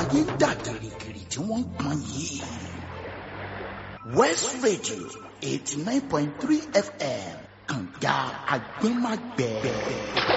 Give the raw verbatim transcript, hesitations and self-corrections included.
táyé ń dà gìrìgìrì tí wọ́n ń pọn yìí. West Radio eighty nine point three F M kànga agbẹ́magbẹ́.